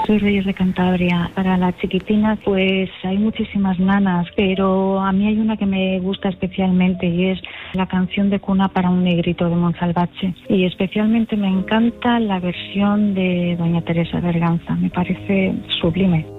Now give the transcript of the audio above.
Soy Reyes de Cantabria. Para la chiquitina, pues hay muchísimas nanas, pero a mí hay una que me gusta especialmente y es la canción de Cuna para un negrito de Monsalvatxe. Y especialmente me encanta la versión de doña Teresa Berganza, me parece sublime.